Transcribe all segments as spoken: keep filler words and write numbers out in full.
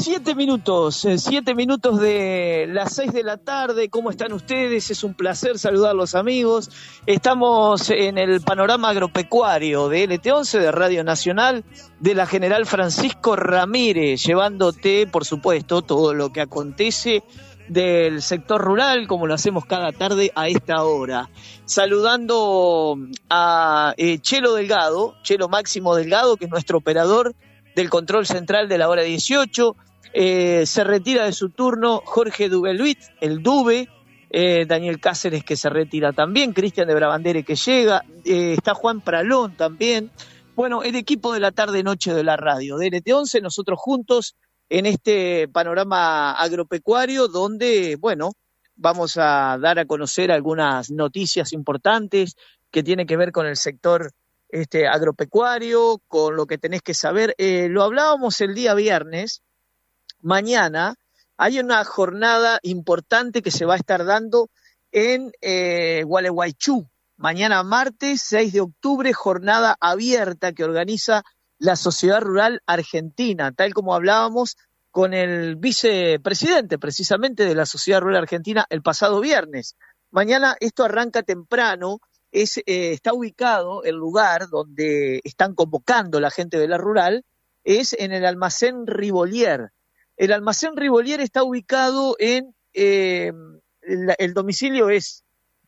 Siete minutos, eh, siete minutos de las seis de la tarde. ¿Cómo están ustedes? Es un placer saludarlos, amigos. Estamos en el panorama agropecuario de L T once, de Radio Nacional, de la General Francisco Ramírez, llevándote, por supuesto, todo lo que acontece del sector rural, como lo hacemos cada tarde a esta hora. Saludando a eh, Chelo Delgado, Chelo Máximo Delgado, que es nuestro operador del control central de la hora dieciocho. Eh, se retira de su turno Jorge Dubeluit, el Dube, eh, Daniel Cáceres, que se retira también, Cristian de Brabandere, que llega, eh, está Juan Pralón también. Bueno, el equipo de la tarde-noche de la radio, de L T once, nosotros juntos en este panorama agropecuario donde, bueno, vamos a dar a conocer algunas noticias importantes que tienen que ver con el sector este agropecuario, con lo que tenés que saber. Eh, lo hablábamos el día viernes. Mañana hay una jornada importante que se va a estar dando en eh, Gualeguaychú. Mañana martes seis de octubre, jornada abierta que organiza la Sociedad Rural Argentina, tal como hablábamos con el vicepresidente precisamente de la Sociedad Rural Argentina el pasado viernes. Mañana esto arranca temprano, es, eh, está ubicado el lugar donde están convocando la gente de la rural, es en el almacén Rivolier. El almacén Rivolier está ubicado en, eh, el, el domicilio es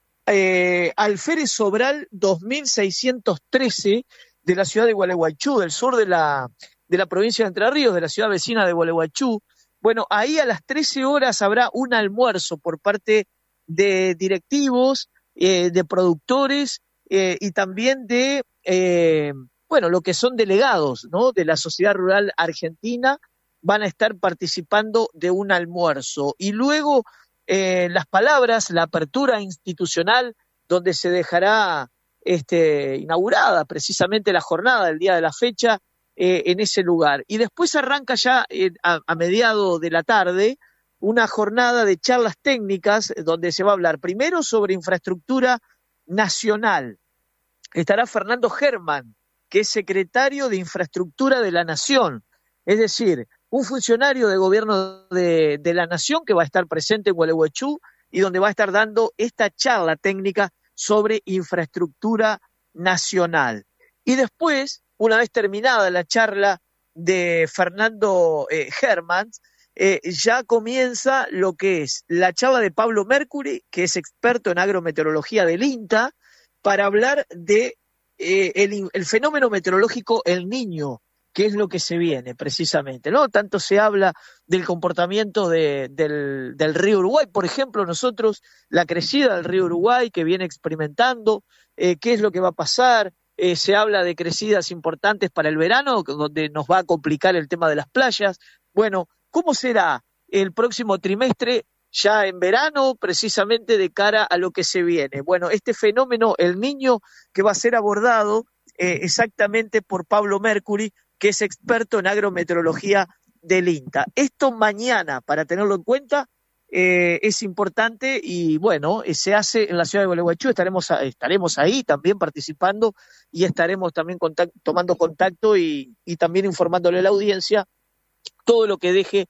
eh, Alférez Sobral dos mil seiscientos trece de la ciudad de Gualeguaychú, del sur de la, de la provincia de Entre Ríos, de la ciudad vecina de Gualeguaychú. Bueno, ahí a las trece horas habrá un almuerzo por parte de directivos, eh, de productores eh, y también de, eh, bueno, lo que son delegados, ¿no?, de la Sociedad Rural Argentina. Van a estar participando de un almuerzo. Y luego eh, las palabras, la apertura institucional, donde se dejará este, inaugurada precisamente la jornada del día de la fecha eh, en ese lugar. Y después arranca ya eh, a, a mediado de la tarde una jornada de charlas técnicas donde se va a hablar primero sobre infraestructura nacional. Estará Fernando Germán, que es secretario de Infraestructura de la Nación, es decir, un funcionario de gobierno de, de la Nación que va a estar presente en Gualeguaychú y donde va a estar dando esta charla técnica sobre infraestructura nacional. Y después, una vez terminada la charla de Fernando eh, Germán, eh, ya comienza lo que es la charla de Pablo Mercury, que es experto en agrometeorología del INTA, para hablar de eh, el, el fenómeno meteorológico El Niño, que es lo que se viene precisamente, ¿no? Tanto se habla del comportamiento de, del, del río Uruguay, por ejemplo, nosotros, la crecida del río Uruguay que viene experimentando, eh, qué es lo que va a pasar, eh, se habla de crecidas importantes para el verano, donde nos va a complicar el tema de las playas. Bueno, ¿cómo será el próximo trimestre ya en verano, precisamente de cara a lo que se viene? Bueno, este fenómeno, El Niño, que va a ser abordado eh, exactamente por Pablo Mercury, que es experto en agrometeorología del INTA. Esto mañana, para tenerlo en cuenta, eh, es importante y bueno, eh, se hace en la ciudad de Gualeguaychú, estaremos, estaremos ahí también participando y estaremos también contact, tomando contacto y, y también informándole a la audiencia todo lo que deje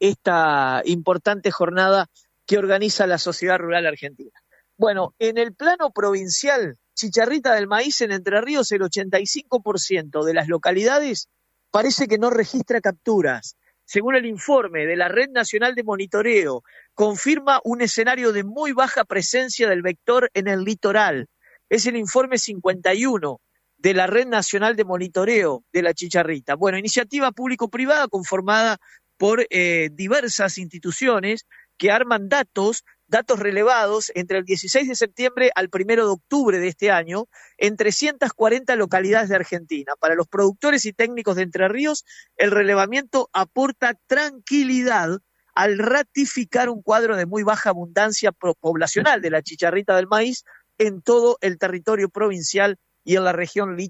esta importante jornada que organiza la Sociedad Rural Argentina. Bueno, en el plano provincial, chicharrita del maíz en Entre Ríos, el ochenta y cinco por ciento de las localidades parece que no registra capturas. Según el informe de la Red Nacional de Monitoreo, confirma un escenario de muy baja presencia del vector en el litoral. Es el informe cincuenta y uno de la Red Nacional de Monitoreo de la chicharrita. Bueno, iniciativa público-privada conformada por eh, diversas instituciones que arman datos datos relevados entre el dieciséis de septiembre al primero de octubre de este año en trescientas cuarenta localidades de Argentina. Para los productores y técnicos de Entre Ríos, el relevamiento aporta tranquilidad al ratificar un cuadro de muy baja abundancia poblacional de la chicharrita del maíz en todo el territorio provincial y en la región